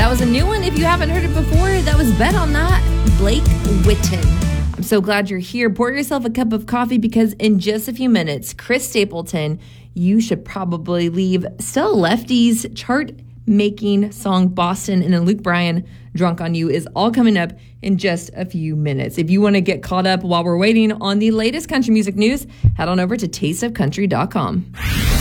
That was a new one. If you haven't heard it before, that was Bet on That, Blake Whitten. I'm so glad you're here. Pour yourself a cup of coffee because in just a few minutes, Chris Stapleton, You Should Probably Leave, Still Lefty's chart-making song Boston, and then Luke Bryan, Drunk on You, is all coming up in just a few minutes. If you want to get caught up while we're waiting on the latest country music news, head on over to tasteofcountry.com.